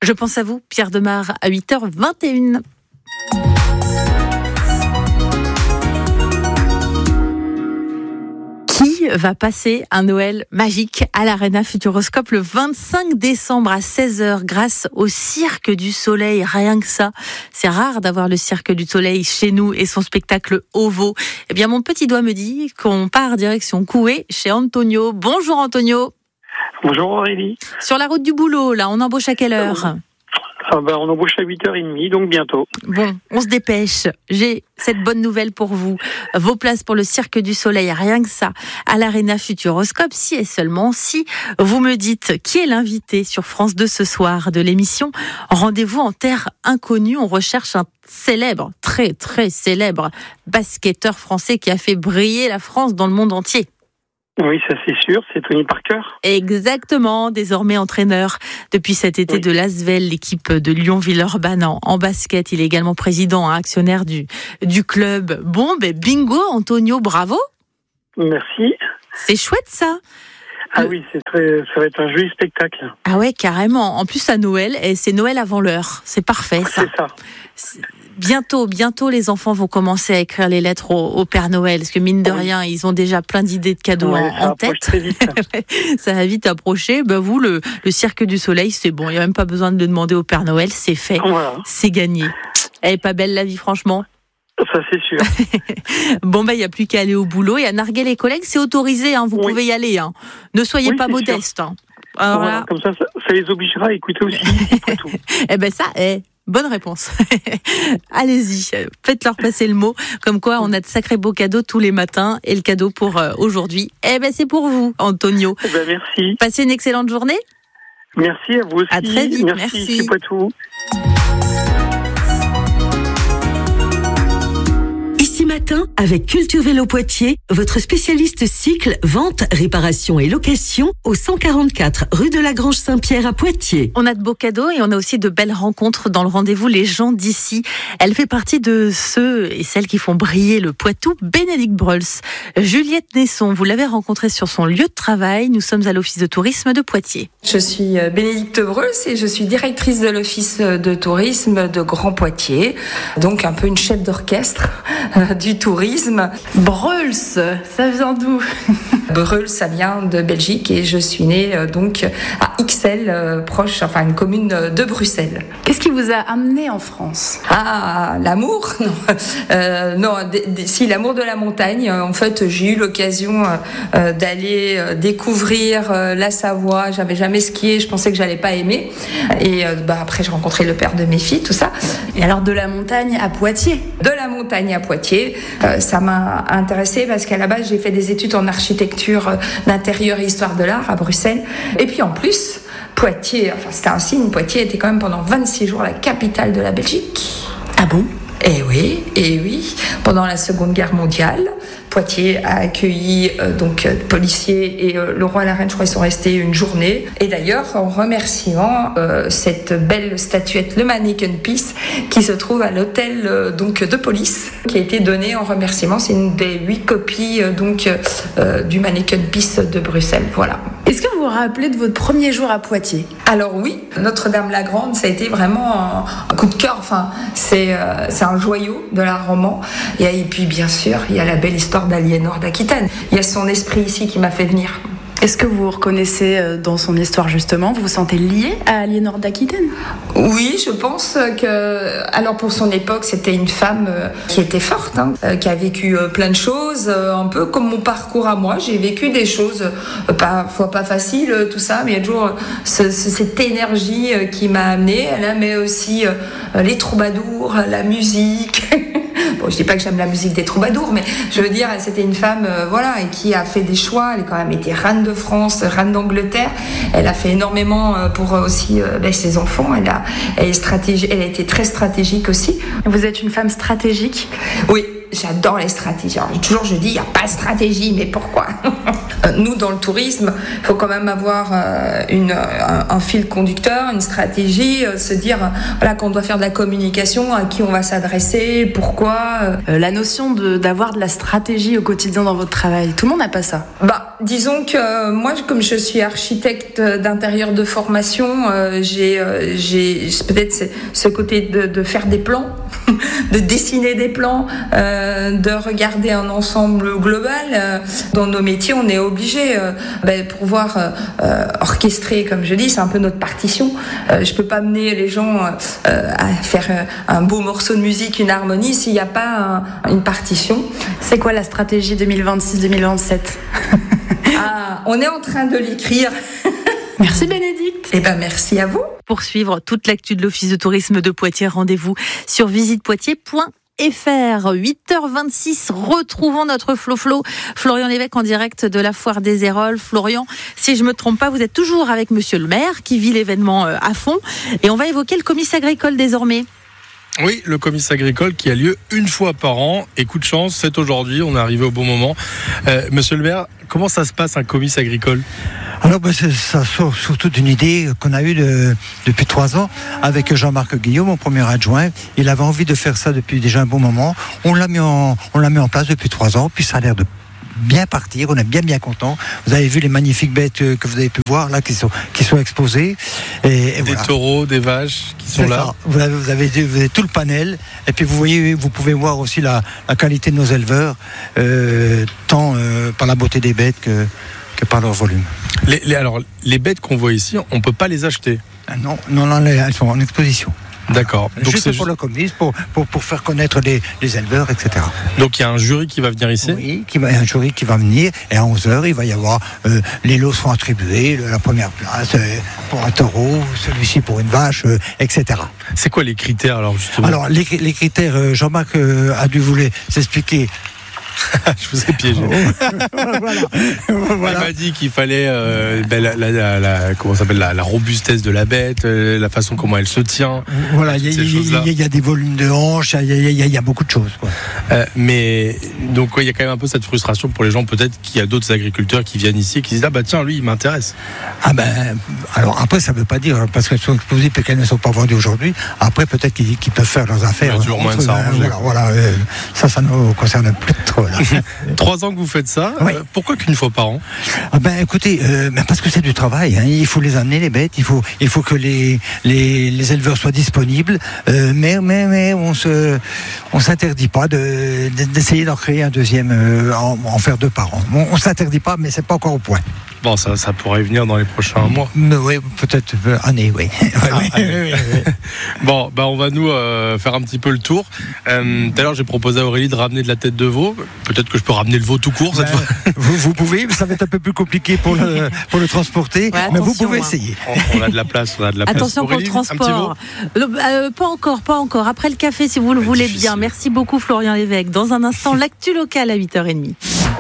Je pense à vous, Pierre Demar, à 8h21. Qui va passer un Noël magique à l'Arena Futuroscope le 25 décembre à 16h grâce au Cirque du Soleil, rien que ça. C'est rare d'avoir le Cirque du Soleil chez nous et son spectacle OVO. Eh bien, mon petit doigt me dit qu'on part direction Coué chez Antonio. Bonjour Antonio. Bonjour Aurélie. Sur la route du boulot, là, on embauche à quelle heure ? On embauche à 8h30, donc bientôt. Bon, on se dépêche. J'ai cette bonne nouvelle pour vous. Vos places pour le Cirque du Soleil, rien que ça, à l'Arena Futuroscope, si et seulement si vous me dites qui est l'invité sur France 2 ce soir de l'émission Rendez-vous en terre inconnue. On recherche un célèbre, très très célèbre basketteur français qui a fait briller la France dans le monde entier. Oui, ça c'est sûr, c'est Tony Parker. Exactement, désormais entraîneur depuis cet été de l'Asvel, l'équipe de Lyon-Villeurbanne en basket. Il est également président, actionnaire du club. Bon, bingo, Antonio, bravo. Merci. C'est chouette ça. Ah oui, ça va être un joli spectacle. Ah ouais, carrément. En plus à Noël, et c'est Noël avant l'heure. C'est parfait ça. C'est ça. Bientôt, les enfants vont commencer à écrire les lettres au Père Noël, parce que mine de rien, ils ont déjà plein d'idées de cadeaux en tête. Très vite. Ça va vite approcher. Vous, le Cirque du Soleil, c'est bon. Il n'y a même pas besoin de le demander au Père Noël. C'est fait. Voilà. C'est gagné. Elle est pas belle la vie, franchement. Ça, c'est sûr. Bon, il n'y a plus qu'à aller au boulot et à narguer les collègues. C'est autorisé, hein. Vous pouvez y aller. Hein. Ne soyez pas modeste. Hein. Alors, voilà, comme ça les obligera à écouter aussi. Tout. Bonne réponse. Allez-y, faites-leur passer le mot. Comme quoi, on a de sacrés beaux cadeaux tous les matins. Et le cadeau pour aujourd'hui, c'est pour vous, Antonio. Merci. Passez une excellente journée. Merci à vous aussi. À très vite. Merci. C'est pas tout. Matin avec Culture Vélo Poitiers, votre spécialiste cycle, vente, réparation et location au 144 rue de la Grange Saint-Pierre à Poitiers. On a de beaux cadeaux et on a aussi de belles rencontres dans le rendez-vous Les gens d'ici. Elle fait partie de ceux et celles qui font briller le Poitou, Bénédicte Breuls. Juliette Nesson, vous l'avez rencontrée sur son lieu de travail. Nous sommes à l'Office de tourisme de Poitiers. Je suis Bénédicte Breuls et je suis directrice de l'Office de tourisme de Grand Poitiers. Donc un peu une chef d'orchestre du tourisme. Breuls, ça vient d'où ? Breuls, ça vient de Belgique et je suis née donc à Ixelles, une commune de Bruxelles. Qu'est-ce qui vous a amené en France ? Ah, l'amour ? Non, si, l'amour de la montagne. En fait, j'ai eu l'occasion d'aller découvrir la Savoie. J'avais jamais skié, je pensais que j'allais pas aimer. Et après, j'ai rencontré le père de mes filles, tout ça. Et alors, de la montagne à Poitiers ? De la montagne à Poitiers. Ça m'a intéressée parce qu'à la base, j'ai fait des études en architecture d'intérieur et histoire de l'art à Bruxelles. Et puis en plus, Poitiers, c'était un signe, Poitiers était quand même pendant 26 jours la capitale de la Belgique. Ah bon ? Eh oui, pendant la Seconde Guerre mondiale, Poitiers a accueilli policiers et le roi et la reine, je crois, ils sont restés une journée. Et d'ailleurs, en remerciement cette belle statuette, le Manneken Pis, qui se trouve à l'hôtel de police, qui a été donnée en remerciement. C'est une des 8 copies du Manneken Pis de Bruxelles. Voilà. Est-ce que vous vous rappelez de votre premier jour à Poitiers ? Alors oui, Notre-Dame-la-Grande, ça a été vraiment un coup de cœur. C'est un joyau de l'art roman. Et puis bien sûr, il y a la belle histoire d'Aliénor d'Aquitaine. Il y a son esprit ici qui m'a fait venir. Est-ce que vous vous reconnaissez dans son histoire justement ? Vous vous sentez lié à Aliénor d'Aquitaine ? Oui, je pense que... Alors pour son époque, c'était une femme qui était forte, qui a vécu plein de choses, un peu comme mon parcours à moi. J'ai vécu des choses, parfois pas faciles, tout ça, mais il y a toujours cette énergie qui m'a amenée. Elle aimait aussi les troubadours, la musique... Bon, je dis pas que j'aime la musique des troubadours, mais je veux dire, c'était une femme, et qui a fait des choix. Elle a quand même été reine de France, reine d'Angleterre. Elle a fait énormément pour aussi ses enfants. Elle a été très stratégique aussi. Vous êtes une femme stratégique ? Oui. J'adore les stratégies. Alors, je dis, il n'y a pas de stratégie, mais pourquoi? Nous, dans le tourisme, il faut quand même avoir un fil conducteur, une stratégie, se dire qu'on doit faire de la communication, à qui on va s'adresser, pourquoi. La notion d'avoir de la stratégie au quotidien dans votre travail, tout le monde n'a pas ça. Disons que moi, comme je suis architecte d'intérieur de formation, j'ai peut-être ce côté de faire des plans, de dessiner des plans, de regarder un ensemble global. Dans nos métiers, on est obligé, pour pouvoir orchestrer, comme je dis, c'est un peu notre partition. Je peux pas mener les gens à faire un beau morceau de musique, une harmonie, s'il n'y a pas une partition. C'est quoi la stratégie 2026-2027? On est en train de l'écrire. Merci Bénédicte. Merci à vous. Pour suivre toute l'actu de l'Office de tourisme de Poitiers, rendez-vous sur visitepoitiers.fr. 8h26, retrouvons notre Florian Lévesque en direct de la Foire des Héroles. Florian, si je me trompe pas, vous êtes toujours avec Monsieur le maire qui vit l'événement à fond. Et on va évoquer le comice agricole désormais. Oui, le comice agricole qui a lieu une fois par an. Et coup de chance, c'est aujourd'hui, on est arrivé au bon moment. Monsieur le maire, comment ça se passe un comice agricole ? Alors ça sort surtout d'une idée qu'on a eue depuis 3 ans avec Jean-Marc Guillaume, mon premier adjoint. Il avait envie de faire ça depuis déjà un bon moment. On l'a mis en place depuis 3 ans, puis ça a l'air de bien partir, on est bien content. Vous avez vu les magnifiques bêtes que vous avez pu voir là qui sont exposées. Et des taureaux, des vaches qui sont là. Vous avez tout le panel. Et puis vous pouvez voir aussi la qualité de nos éleveurs, tant par la beauté des bêtes que par leur volume. Alors, les bêtes qu'on voit ici, on ne peut pas les acheter. Non, elles sont en exposition. D'accord. Donc c'est pour le comice, pour faire connaître les éleveurs, etc. Donc il y a un jury qui va venir ici ? Oui, un jury qui va venir, et à 11h, il va y avoir, les lots seront attribués, la première place pour un taureau, celui-ci pour une vache, etc. C'est quoi les critères alors justement ? Alors les critères, Jean-Marc a dû vous les expliquer. Je vous ai piégé. Voilà. Il m'a dit qu'il fallait la robustesse de la bête, la façon comment elle se tient. Voilà, il y a des volumes de hanches, il y a beaucoup de choses. Quoi. Mais donc il y a quand même un peu cette frustration pour les gens, peut-être qu'il y a d'autres agriculteurs qui viennent ici et qui disent tiens, lui il m'intéresse. Alors après ça ne veut pas dire parce qu'elles sont exposées et qu'elles ne sont pas vendues aujourd'hui. Après peut-être qu'ils peuvent faire leurs affaires. Il y a toujours moyen de s'arranger. Ça ne nous concerne plus trop. 3 ans que vous faites ça, oui. Pourquoi qu'une fois par an ? Écoutez, parce que c'est du travail, hein. Il faut les amener les bêtes, il faut que les éleveurs soient disponibles, mais on s'interdit pas d'essayer d'en créer un deuxième, en faire 2 par an. On s'interdit pas, mais c'est pas encore au point. Bon, ça pourrait venir dans les prochains mois. Oui, peut-être année, oui. Bon, on va nous faire un petit peu le tour. Tout à l'heure, j'ai proposé à Aurélie de ramener de la tête de veau. Peut-être que je peux ramener le veau tout court cette fois. Vous pouvez, ça va être un peu plus compliqué pour le transporter, mais vous pouvez essayer. On a de la place, Attention Aurélie, pour le transport. Pas encore. Après le café, si vous le voulez bien. Merci beaucoup, Florian Lévesque. Dans un instant, l'actu locale à 8h30.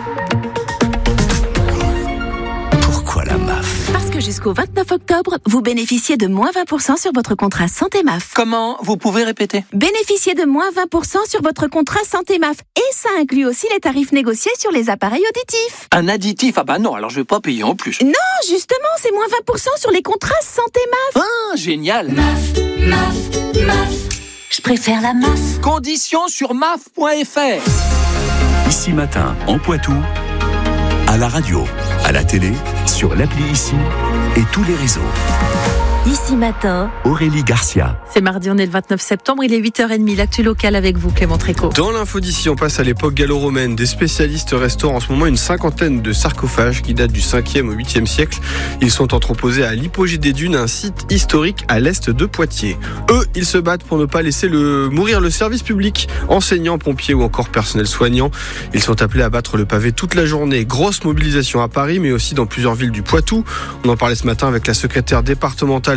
La MAF. Parce que jusqu'au 29 octobre, vous bénéficiez de moins 20% sur votre contrat Santé MAF. Comment ? Vous pouvez répéter ? Bénéficiez de moins 20% sur votre contrat Santé MAF. Et ça inclut aussi les tarifs négociés sur les appareils auditifs. Un additif ? Non, alors je vais pas payer en plus. Non, justement, c'est moins 20% sur les contrats Santé MAF. Génial. MAF. Je préfère la MAF. Conditions sur maf.fr. Ici Matin, en Poitou, à la radio, à la télé, sur l'appli Ici et tous les réseaux. Ici Matin, Aurélie Garcia. C'est mardi, on est le 29 septembre, il est 8h30, l'actu locale avec vous, Clément Trécot. Dans l'info d'ici, on passe à l'époque gallo-romaine. Des spécialistes restaurent en ce moment une 50aine de sarcophages qui datent du 5e au 8e siècle. Ils sont entreposés à l'Hypogée des Dunes, un site historique à l'est de Poitiers. Eux, ils se battent pour ne pas laisser mourir le service public. Enseignants, pompiers ou encore personnel soignant. Ils sont appelés à battre le pavé toute la journée. Grosse mobilisation à Paris, mais aussi dans plusieurs villes du Poitou. On en parlait ce matin avec la secrétaire départementale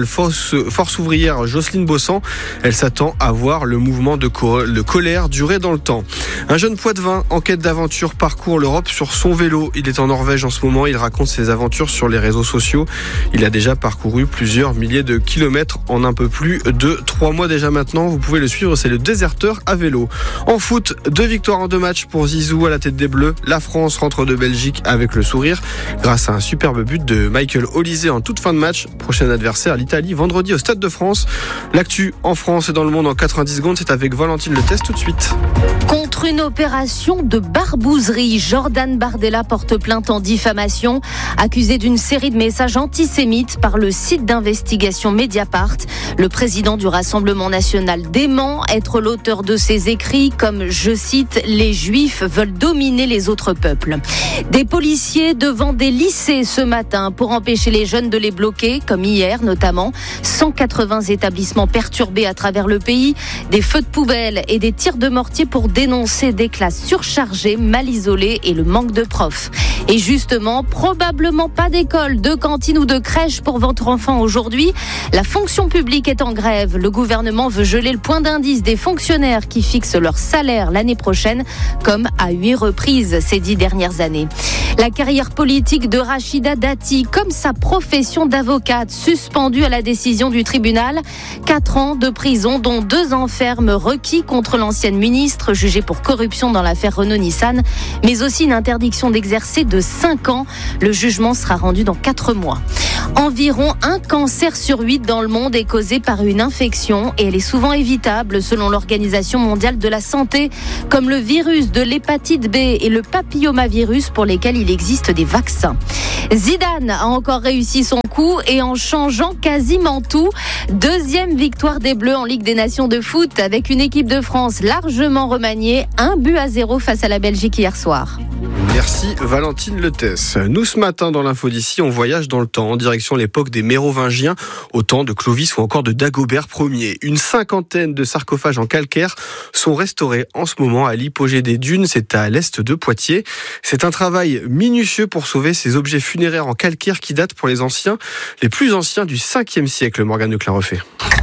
syndicale Force ouvrière Jocelyne Bossan. Elle s'attend à voir le mouvement de colère durer dans le temps. Un jeune Poitevin en quête d'aventure parcourt l'Europe sur son vélo. Il est en Norvège en ce moment. Il raconte ses aventures sur les réseaux sociaux. Il a déjà parcouru plusieurs milliers de kilomètres en un peu plus de 3 mois déjà maintenant. Vous pouvez le suivre, c'est le déserteur à vélo. En foot, 2 victoires en 2 matchs pour Zizou à la tête des Bleus. La France rentre de Belgique avec le sourire grâce à un superbe but de Michael Olise en toute fin de match. Prochain adversaire, l'Italie, vendredi au Stade de France. L'actu en France et dans le monde en 90 secondes, c'est avec Valentine Le Test tout de suite. Contre une opération de barbouzerie, Jordan Bardella porte plainte en diffamation, accusé d'une série de messages antisémites par le site d'investigation Mediapart. Le président du Rassemblement national dément être l'auteur de ces écrits comme, je cite, « Les Juifs veulent dominer les autres peuples ». Des policiers devant des lycées ce matin pour empêcher les jeunes de les bloquer, comme hier notamment. 180 établissements perturbés à travers le pays, des feux de poubelle et des tirs de mortier pour dénoncer des classes surchargées, mal isolées et le manque de profs. Et justement, probablement pas d'école, de cantine ou de crèche pour votre enfant aujourd'hui. La fonction publique est en grève. Le gouvernement veut geler le point d'indice des fonctionnaires qui fixent leur salaire l'année prochaine, comme à 8 reprises ces 10 dernières années. La carrière politique de Rachida Dati, comme sa profession d'avocate, suspendue à la décision du tribunal. 4 ans de prison, dont 2 ans ferme requis contre l'ancienne ministre jugée pour corruption dans l'affaire Renault-Nissan, mais aussi une interdiction d'exercer de 5 ans. Le jugement sera rendu dans 4 mois. Environ 1 cancer sur 8 dans le monde est causé par une infection et elle est souvent évitable selon l'Organisation mondiale de la santé, comme le virus de l'hépatite B et le papillomavirus pour lesquels il existe des vaccins. Zidane a encore réussi son coup et en changeant quasiment tout. 2e victoire des Bleus en Ligue des Nations de foot avec une équipe de France largement remaniée. 1-0 face à la Belgique hier soir. Merci Valentine Le Test. Nous ce matin dans l'info d'ici, on voyage dans le temps en direction l'époque des Mérovingiens, au temps de Clovis ou encore de Dagobert Ier. Une 50aine de sarcophages en calcaire sont restaurés en ce moment à l'hypogée des dunes, c'est à l'est de Poitiers. C'est un travail minutieux pour sauver ces objets funéraires en calcaire qui datent pour les plus anciens du 5e siècle. Morgane de Clarefait.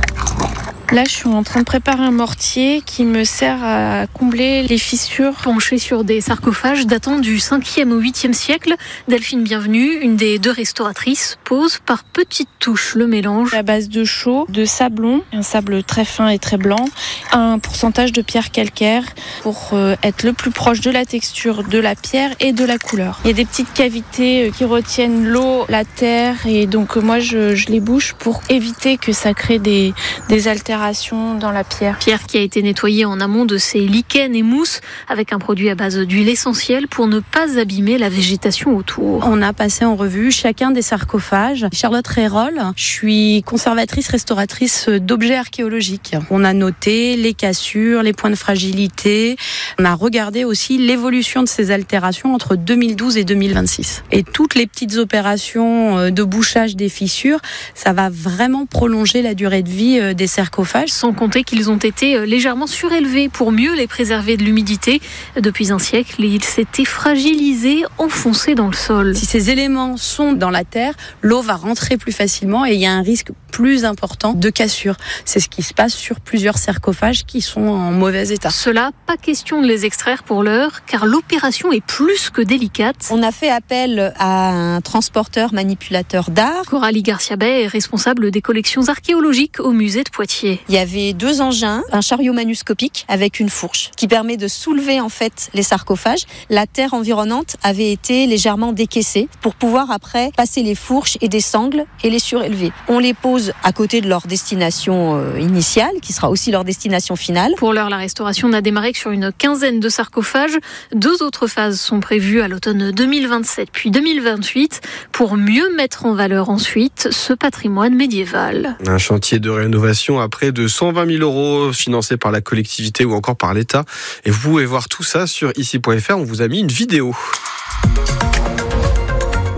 Là, je suis en train de préparer un mortier qui me sert à combler les fissures. Penchée sur des sarcophages datant du 5e au 8e siècle, Delphine Bienvenue, une des 2 restauratrices, pose par petites touches le mélange. À base de chaux, de sablon, un sable très fin et très blanc, un pourcentage de pierre calcaire pour être le plus proche de la texture de la pierre et de la couleur. Il y a des petites cavités qui retiennent l'eau, la terre et donc moi je les bouche pour éviter que ça crée des altérations dans la pierre. Pierre qui a été nettoyée en amont de ses lichens et mousses avec un produit à base d'huile essentielle pour ne pas abîmer la végétation autour. On a passé en revue chacun des sarcophages. Charlotte Réroll, je suis conservatrice restauratrice d'objets archéologiques. On a noté les cassures, les points de fragilité. On a regardé aussi l'évolution de ces altérations entre 2012 et 2026. Et toutes les petites opérations de bouchage des fissures, ça va vraiment prolonger la durée de vie des sarcophages. Sans compter qu'ils ont été légèrement surélevés pour mieux les préserver de l'humidité. Depuis un siècle, ils s'étaient fragilisés, enfoncés dans le sol. Si ces éléments sont dans la terre, l'eau va rentrer plus facilement et il y a un risque plus important de cassure. C'est ce qui se passe sur plusieurs sarcophages qui sont en mauvais état. Cela, pas question de les extraire pour l'heure, car l'opération est plus que délicate. On a fait appel à un transporteur manipulateur d'art. Coralie Garcia-Bay est responsable des collections archéologiques au musée de Poitiers. Il y avait 2 engins, un chariot manuscopique avec une fourche qui permet de soulever en fait les sarcophages. La terre environnante avait été légèrement décaissée pour pouvoir après passer les fourches et des sangles et les surélever. On les pose à côté de leur destination initiale, qui sera aussi leur destination finale. Pour l'heure, la restauration n'a démarré que sur une 15aine de sarcophages. 2 autres phases sont prévues à l'automne 2027 puis 2028 pour mieux mettre en valeur ensuite ce patrimoine médiéval. Un chantier de rénovation à près de 120 000 € financé par la collectivité ou encore par l'État. Et vous pouvez voir tout ça sur ici.fr. On vous a mis une vidéo.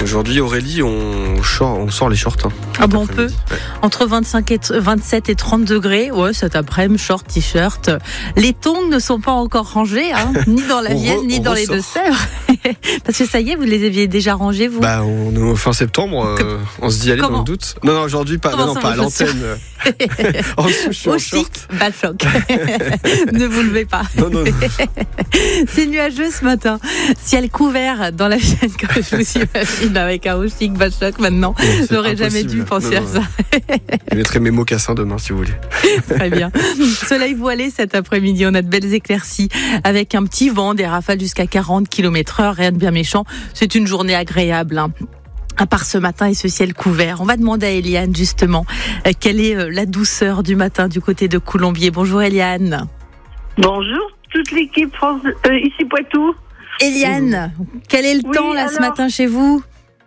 Aujourd'hui, Aurélie, on sort les shorts. Ah bon, on peut. Ouais. Entre 27 et 30 degrés. Ouais, cet après-midi, short, t-shirt. Les tongs ne sont pas encore rangés, ni dans la Vienne, ni dans les Deux-Sèvres. Parce que ça y est, vous les aviez déjà rangés, vous? On est fin septembre, on se dit allez dans le doute. Non, aujourd'hui pas, pas à l'antenne. En dessous, je suis en short. Bad choc. Ne vous levez pas. Non. C'est nuageux ce matin. Ciel couvert dans la Vienne, comme je vous imagine, avec un chic, bad choc maintenant. Je n'aurais jamais dû penser à ça. Je mettrai mes mocassins demain si vous voulez. Très bien. Soleil voilé cet après-midi. On a de belles éclaircies avec un petit vent, des rafales jusqu'à 40 km/h. Rien de bien méchant. C'est une journée agréable. À part ce matin et ce ciel couvert. On va demander à Eliane justement quelle est la douceur du matin du côté de Coulombiers. Bonjour Eliane. Bonjour toute l'équipe ici Poitou. Eliane, quel est le temps là ce matin chez vous?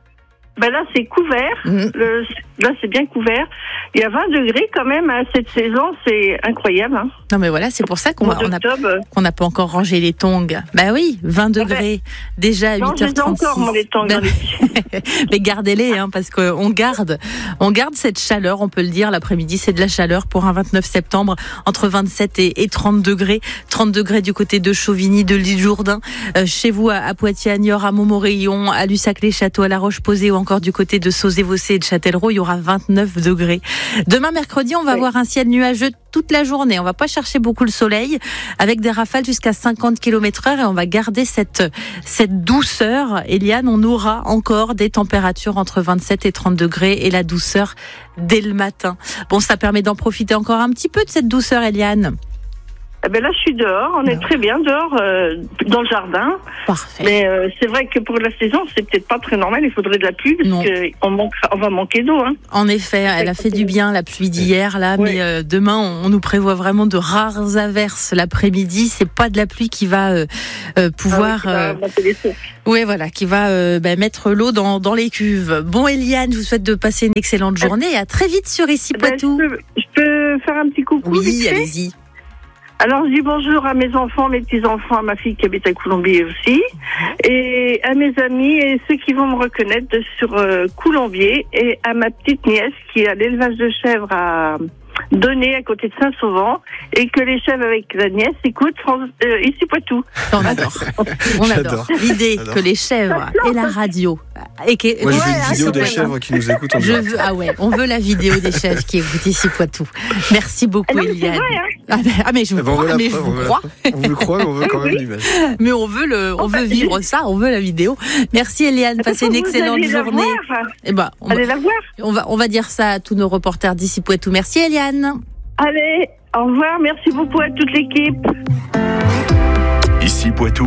Là c'est couvert, là c'est bien couvert. Il y a 20 degrés quand même cette saison, c'est incroyable. Non mais voilà, c'est pour ça qu'on n'a pas encore rangé les tongs. Bah oui, 20 degrés déjà à 8h36. Encore moi les tongs dans les pieds. Mais gardez-les parce qu'on garde cette chaleur, on peut le dire, l'après-midi c'est de la chaleur pour un 29 septembre entre 27 et 30 degrés. 30 degrés du côté de Chauvigny, de l'île Jourdain, chez vous à Poitiers, à Niort, à Montmorillon, à Lussac-les-Châteaux, à La Roche-Posay ou encore du côté de Sauzé-Vossé et de Châtellerault, il y aura 29 degrés. Demain, mercredi, on va avoir un ciel nuageux toute la journée. On va pas chercher beaucoup le soleil avec des rafales jusqu'à 50 km/h et on va garder cette douceur. Eliane, on aura encore des températures entre 27 et 30 degrés et la douceur dès le matin. Bon, ça permet d'en profiter encore un petit peu de cette douceur, Eliane. Là, je suis dehors. On est très bien dehors, dans le jardin. Parfait. Mais c'est vrai que pour la saison, c'est peut-être pas très normal. Il faudrait de la pluie parce qu'on va manquer d'eau. En effet, elle a fait du bien, la pluie d'hier, là. Oui. Mais demain, on nous prévoit vraiment de rares averses l'après-midi. C'est pas de la pluie qui va pouvoir... qui va mettre l'eau dans les cuves. Bon, Eliane, je vous souhaite de passer une excellente journée et à très vite sur Ici Poitou. Je peux faire un petit coucou? Oui, allez-y. Alors, je dis bonjour à mes enfants, mes petits-enfants, à ma fille qui habite à Coulombiers aussi, et à mes amis et ceux qui vont me reconnaître sur Coulombiers, et à ma petite nièce qui est à l'élevage de chèvres à Donné, à côté de Saint-Sauvent, et que les chèvres avec la nièce écoutent Ici Poitou. On adore. L'idée que les chèvres et la radio. Moi, je veux une vidéo des chèvres qui nous écoutent en direct. On veut la vidéo des chèvres qui écoutent Ici Poitou. Merci beaucoup, Eliane. Mais je vous crois. On vous le croit, mais on veut quand même l'image. Mais on veut vivre ça, on veut la vidéo. Merci, Eliane. Passez une excellente journée. Allez la voir. On va dire ça à tous nos reporters d'Ici Poitou. Merci, Eliane. Allez, au revoir, merci beaucoup à toute l'équipe. Ici Poitou.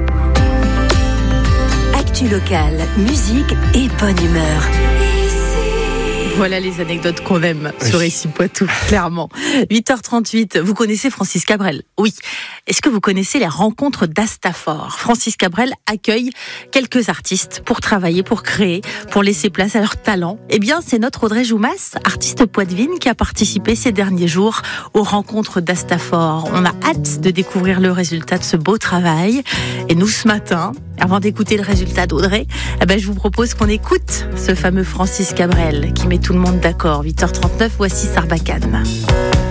Actu locale, musique et bonne humeur. Voilà les anecdotes qu'on aime sur Ici Poitou, clairement. 8h38, vous connaissez Francis Cabrel? Oui. Est-ce que vous connaissez les rencontres d'Astafor? Francis Cabrel accueille quelques artistes pour travailler, pour créer, pour laisser place à leur talent. Eh bien, c'est notre Audrey Joumas, artiste poitevine, qui a participé ces derniers jours aux rencontres d'Astafor. On a hâte de découvrir le résultat de ce beau travail. Et nous, ce matin, avant d'écouter le résultat d'Audrey, je vous propose qu'on écoute ce fameux Francis Cabrel qui met tout le monde d'accord. 8h39, voici Sarbacane.